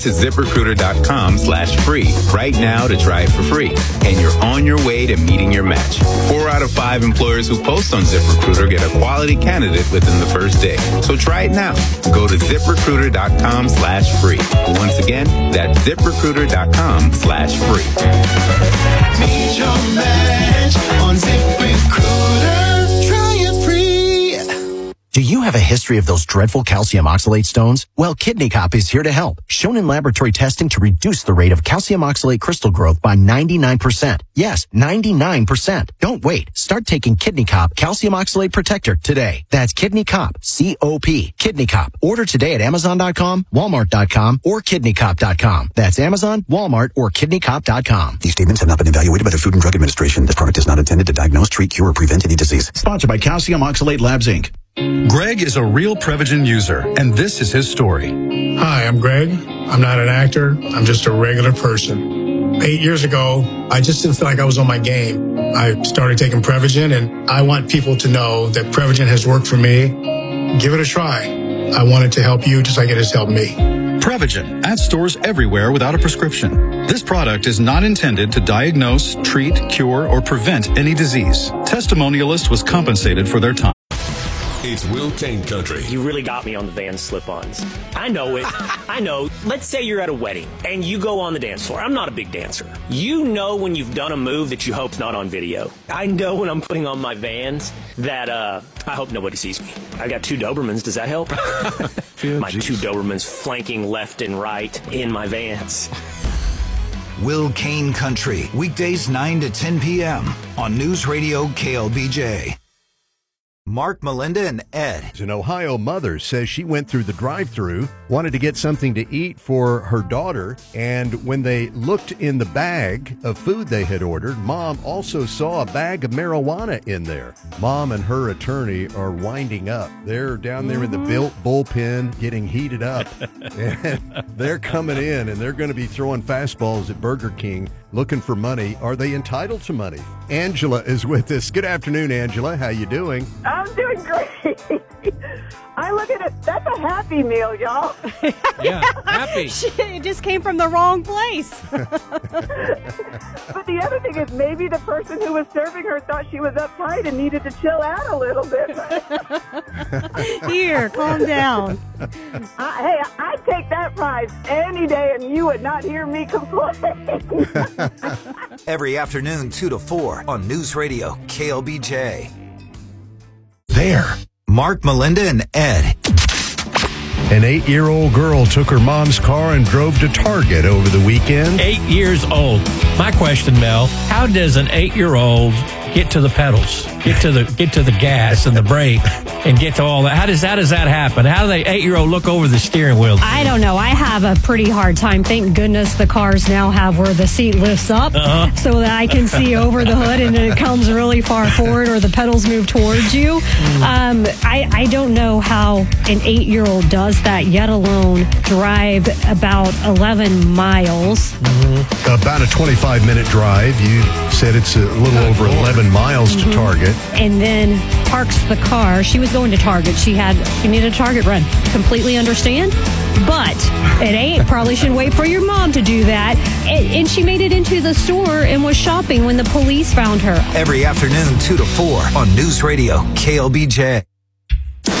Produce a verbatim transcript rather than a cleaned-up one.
to ZipRecruiter.com slash free right now to try it for free. And you're on your way to meeting your match. Four out of five employers who post on ZipRecruiter get a quality candidate within the first day. So try it now. Go to ZipRecruiter.com slash free. Once again, that's ZipRecruiter.com slash free. Meet your match on ZipRecruiter. Try it free. Do you have a history of those dreadful calcium oxalate stones? Well, Kidney Cop is here to help. Shown in laboratory testing to reduce the rate of calcium oxalate crystal growth by ninety-nine percent. Yes, ninety-nine percent. Don't wait. Start taking Kidney Cop Calcium Oxalate Protector today. That's Kidney Cop, C O P. Kidney Cop. Order today at Amazon dot com, Walmart dot com, or Kidney Cop dot com. That's Amazon, Walmart, or Kidney Cop dot com. These statements have not been evaluated by the Food and Drug Administration. This product is not intended to diagnose, treat, cure, or prevent any disease. Sponsored by Calcium Oxalate Labs, Incorporated. Greg is a real Prevagen user, and this is his story. Hi, I'm Greg. I'm not an actor. I'm just a regular person. Eight years ago, I just didn't feel like I was on my game. I started taking Prevagen, and I want people to know that Prevagen has worked for me. Give it a try. I want it to help you just like it has helped me. Prevagen, at stores everywhere without a prescription. This product is not intended to diagnose, treat, cure, or prevent any disease. Testimonialist was compensated for their time. It's Will Kane Country. You really got me on the Van slip-ons. I know it. I know. Let's say you're at a wedding and you go on the dance floor. I'm not a big dancer. You know when you've done a move that you hope's not on video. I know when I'm putting on my Vans that uh, I hope nobody sees me. I got two Dobermans. Does that help? My two Dobermans flanking left and right in my Vans. Will Kane Country, weekdays nine to ten p.m. on News Radio K L B J. Mark, Melinda, and Ed. An Ohio mother says she went through the drive-thru, wanted to get something to eat for her daughter, and when they looked in the bag of food they had ordered, Mom also saw a bag of marijuana in there. Mom and her attorney are winding up. They're down there in the built bullpen getting heated up, and they're coming in, and they're going to be throwing fastballs at Burger King looking for money. Are they entitled to money? Angela is with us. Good afternoon, Angela. How you doing? I'm doing great. I look at it. That's a Happy Meal, y'all. Yeah, happy. It just came from the wrong place. But the other thing is maybe the person who was serving her thought she was uptight and needed to chill out a little bit. Here, calm down. I, hey, I'd take that prize any day and you would not hear me complain. Every afternoon, two to four on News Radio K L B J. There. Mark, Melinda, and Ed. An eight-year-old girl took her mom's car and drove to Target over the weekend. Eight years old. My question, Mel, how does an eight-year-old get to the pedals, get to the get to the gas and the brake, and get to all that? How does, how does that happen? How do the eight-year-old look over the steering wheel? I don't know. I have a pretty hard time. Thank goodness the cars now have where the seat lifts up uh-huh. so that I can see over the hood and it comes really far forward or the pedals move towards you. Mm. Um, I, I don't know how an eight-year-old does that, yet alone drive about eleven miles. Mm-hmm. About a twenty-five minute drive. You said it's a little over eleven miles mm-hmm. to Target. And then parks the car. She was going to Target. She had she needed a Target run. Completely understand. But at eight, probably should wait for your mom to do that. And, and she made it into the store and was shopping when the police found her. Every afternoon, two to four on News Radio K L B J.